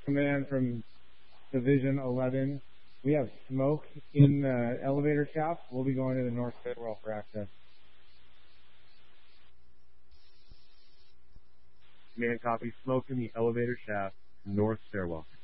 Command from Division 11. We have smoke in the elevator shaft. We'll be going to the north stairwell for access. Command copy. Smoke in the elevator shaft, north stairwell.